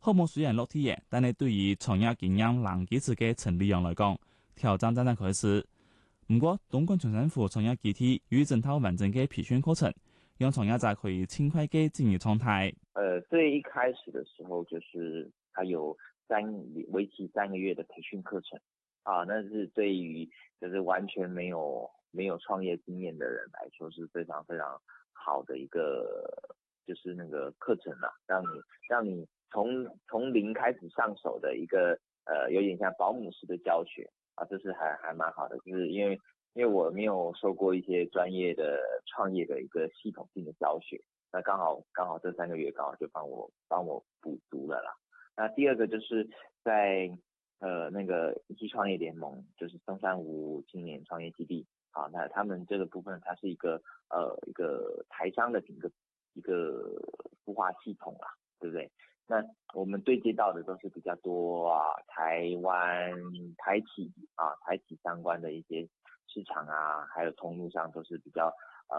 項目雖然落地嘅，但係對於創業經驗難堅持嘅陳立陽來講，挑戰真正開始。唔過，東莞長辛湖創業基地有一整套完整嘅培訓課程，讓創業者可以盡快嘅進入狀態。 最一開始的時候，就是它有為期3個月的培訓課程啊，那是對於就是完全沒有創業經驗的人來說是非常非常好的一個就是那個課程啦，讓你從零開始上手的一個有點像保姆式的教學啊，這是還蠻好的，就是因為我沒有受過一些專業的創業的一個系統性的教學，那剛好這3個月剛好就幫我補足了啦。那第二個就是在那個一期創業聯盟，就是松山湖青年創業基地啊，那他們這個部分它是一個台商的一個孵化系統啦，對不對？那我們對接到的都是比較多台灣台企相關的一些市場啊，還有通路上都是比較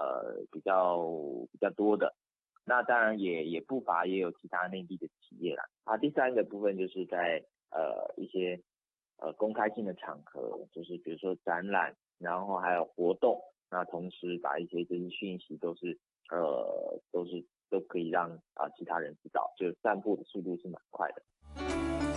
多的。那當然也不乏也有其他內地的企業啦。第三個部分就是在一些公開性的場合，就是比如說展覽，然後還有活動，那同時把一些這些訊息都可以讓其他人知道，就散布的速度是蠻快的。